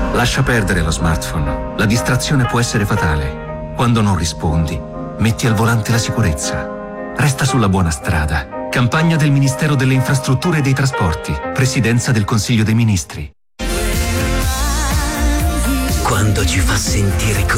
Lascia perdere lo smartphone. La distrazione può essere fatale. Quando non rispondi, metti al volante la sicurezza. Resta sulla buona strada. Campagna del Ministero delle Infrastrutture e dei Trasporti. Presidenza del Consiglio dei Ministri. Quando ci fa sentire